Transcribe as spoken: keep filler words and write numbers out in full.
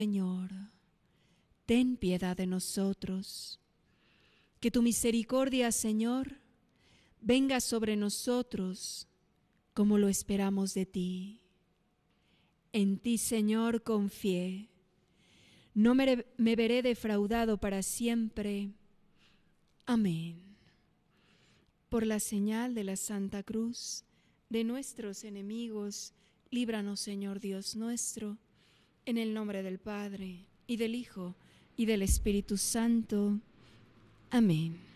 Señor, ten piedad de nosotros. Que tu misericordia, Señor, venga sobre nosotros como lo esperamos de ti. En ti, Señor, confié. No me, me veré defraudado para siempre. Amén. Por la señal de la Santa Cruz de nuestros enemigos, líbranos, Señor Dios nuestro, en el nombre del Padre, y del Hijo, y del Espíritu Santo. Amén.